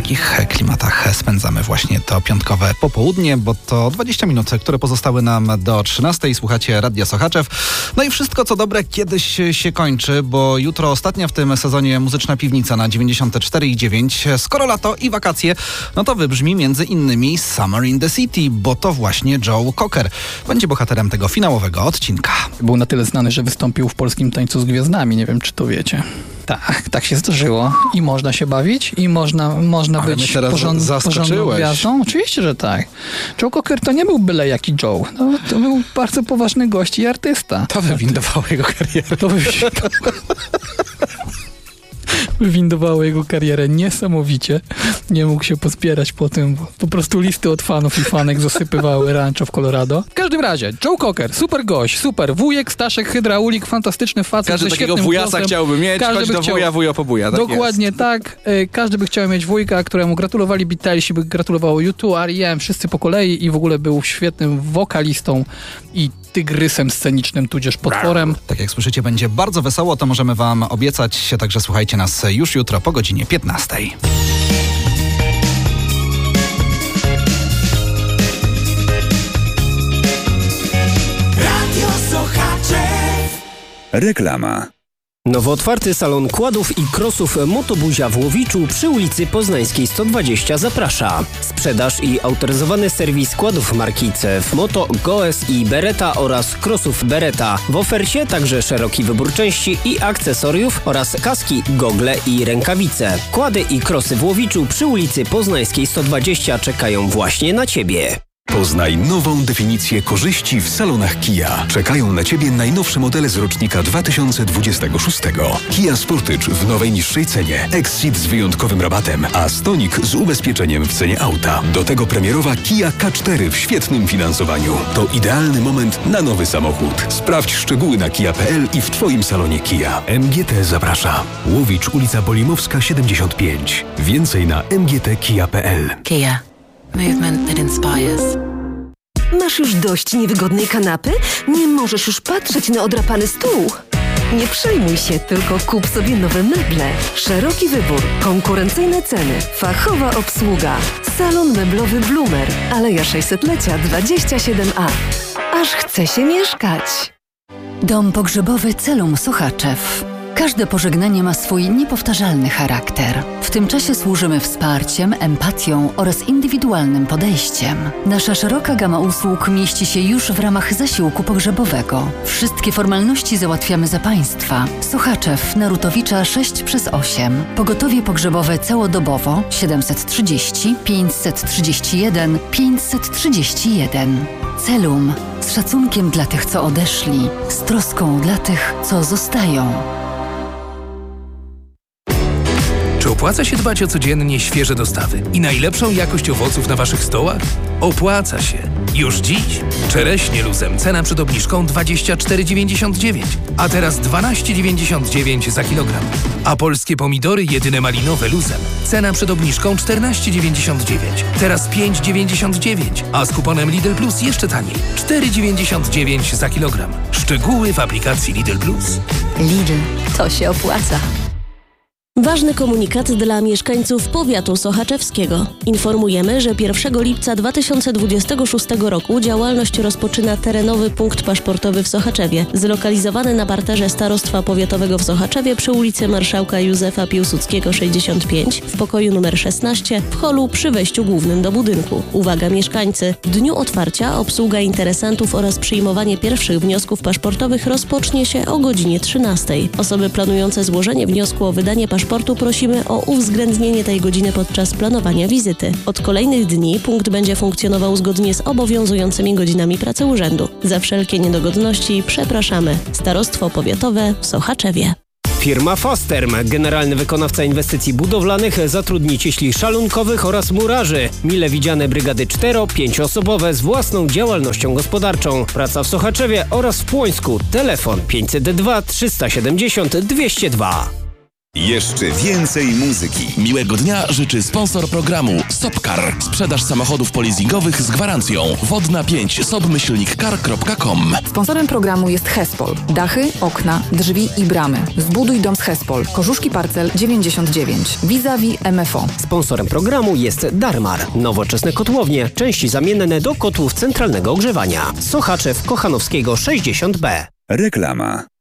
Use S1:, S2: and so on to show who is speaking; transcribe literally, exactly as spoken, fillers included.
S1: takich klimatach spędzamy właśnie to piątkowe popołudnie, bo to dwadzieścia minut, które pozostały nam do trzynastej. Słuchacie Radia Sochaczew. No i wszystko co dobre kiedyś się kończy, bo jutro ostatnia w tym sezonie Muzyczna Piwnica na dziewięćdziesiąt cztery i dziewięć. Skoro lato i wakacje, no to wybrzmi między innymi Summer in the City, bo to właśnie Joe Cocker będzie bohaterem tego finałowego odcinka.
S2: Był na tyle znany, że wystąpił w Polskim Tańcu z Gwiazdami. Nie wiem, czy to wiecie. Tak, tak się zdarzyło. I można się bawić, i można, można
S1: Ale
S2: być
S1: teraz
S2: porząd, porządną gwiazdą. Oczywiście, że tak. Joe Cocker to nie był byle jaki Joe. No, to był bardzo poważny gość i artysta.
S1: To wywindowało jego karierę.
S2: To wywindowało. Wywindowało jego karierę niesamowicie. Nie mógł się pozbierać po tym, bo po prostu listy od fanów i fanek zasypywały rancho w Colorado. W każdym razie, Joe Cocker, super gość, super wujek, Staszek, hydraulik, fantastyczny facet.
S1: Każdy
S2: ze
S1: takiego wujasa
S2: głosem.
S1: chciałby mieć,
S2: Każdy
S1: chodź
S2: by
S1: do
S2: chciał...
S1: wuja, wujo pobuja. Tak
S2: Dokładnie
S1: jest.
S2: tak. Każdy by chciał mieć wujka, któremu gratulowali Beatlesi, by gratulowało U dwa, R E M, wszyscy po kolei i w ogóle był świetnym wokalistą i tygrysem scenicznym, tudzież potworem.
S1: Tak jak słyszycie, będzie bardzo wesoło, to możemy wam obiecać, także słuchajcie nas już jutro po godzinie piętnastej.
S3: Radio Sochaczew.
S4: Reklama. Nowo otwarty salon kładów i krosów Motobuzia w Łowiczu przy ulicy Poznańskiej sto dwadzieścia zaprasza. Sprzedaż i autoryzowany serwis kładów marki C F Moto, Goes i Beretta oraz krosów Beretta. W ofercie także szeroki wybór części i akcesoriów oraz kaski, gogle i rękawice. Kłady i krosy w Łowiczu przy ulicy Poznańskiej sto dwadzieścia czekają właśnie na Ciebie.
S5: Poznaj nową definicję korzyści w salonach Kia. Czekają na Ciebie najnowsze modele z rocznika dwa tysiące dwudziestego szóstego. Kia Sportage w nowej niższej cenie. Exceed z wyjątkowym rabatem, a Stonic z ubezpieczeniem w cenie auta. Do tego premierowa Kia K cztery w świetnym finansowaniu. To idealny moment na nowy samochód. Sprawdź szczegóły na kia kropka p l i w Twoim salonie Kia. M G T zaprasza. Łowicz, ulica Bolimowska siedemdziesiąt pięć. Więcej na m g t kia kropka p l.
S6: Kia. Movement that inspires.
S7: Masz już dość niewygodnej kanapy? Nie możesz już patrzeć na odrapany stół? Nie przejmuj się, tylko kup sobie nowe meble. Szeroki wybór, konkurencyjne ceny, fachowa obsługa. Salon meblowy Bloomer, Aleja sześćsetlecia dwadzieścia siedem A. Aż chce się mieszkać.
S6: Dom pogrzebowy Celum Sochaczew. Każde pożegnanie ma swój niepowtarzalny charakter. W tym czasie służymy wsparciem, empatią oraz indywidualnym podejściem. Nasza szeroka gama usług mieści się już w ramach zasiłku pogrzebowego. Wszystkie formalności załatwiamy za Państwa. Sochaczew, Narutowicza sześć przez osiem. Pogotowie pogrzebowe całodobowo siedemset trzydzieści pięćset trzydzieści jeden pięćset trzydzieści jeden. Celum. Z szacunkiem dla tych, co odeszli. Z troską dla tych, co zostają.
S8: Czy opłaca się dbać o codziennie świeże dostawy i najlepszą jakość owoców na Waszych stołach? Opłaca się. Już dziś. Czereśnie luzem cena przed obniżką dwadzieścia cztery dziewięćdziesiąt dziewięć, a teraz dwanaście dziewięćdziesiąt dziewięć za kilogram. A polskie pomidory jedyne malinowe luzem cena przed obniżką czternaście dziewięćdziesiąt dziewięć, teraz pięć dziewięćdziesiąt dziewięć, a z kuponem Lidl Plus jeszcze taniej cztery dziewięćdziesiąt dziewięć za kilogram. Szczegóły w aplikacji Lidl Plus.
S7: Lidl, to się opłaca. Ważny komunikat dla mieszkańców powiatu sochaczewskiego. Informujemy, że pierwszego lipca dwa tysiące dwudziestego szóstego roku działalność rozpoczyna terenowy punkt paszportowy w Sochaczewie, zlokalizowany na parterze Starostwa Powiatowego w Sochaczewie przy ulicy Marszałka Józefa Piłsudskiego sześćdziesiąt pięć w pokoju numer szesnaście w holu przy wejściu głównym do budynku. Uwaga mieszkańcy! W dniu otwarcia obsługa interesantów oraz przyjmowanie pierwszych wniosków paszportowych rozpocznie się o godzinie trzynastej. Osoby planujące złożenie wniosku o wydanie paszportu prosimy o uwzględnienie tej godziny podczas planowania wizyty. Od kolejnych dni punkt będzie funkcjonował zgodnie z obowiązującymi godzinami pracy urzędu. Za wszelkie niedogodności przepraszamy. Starostwo Powiatowe w Sochaczewie.
S4: Firma Fasterm, generalny wykonawca inwestycji budowlanych, zatrudni cieśli szalunkowych oraz murarzy. Mile widziane brygady cztero-pięcioosobowe z własną działalnością gospodarczą. Praca w Sochaczewie oraz w Płońsku. Telefon pięćset dwa trzysta siedemdziesiąt dwieście dwa.
S9: Jeszcze więcej muzyki.
S10: Miłego dnia życzy sponsor programu Sopcar. Sprzedaż samochodów polizingowych z gwarancją. Wodna pięć sobmyślnik car kropka com.
S11: Sponsorem programu jest Hespol. Dachy, okna, drzwi i bramy. Zbuduj dom z Hespol. Korzuszki Parcel dziewięćdziesiąt dziewięć. Vis-a-vis M F O.
S4: Sponsorem programu jest Darmar. Nowoczesne kotłownie. Części zamienne do kotłów centralnego ogrzewania. Sochaczew Kochanowskiego sześćdziesiąt B.
S9: Reklama.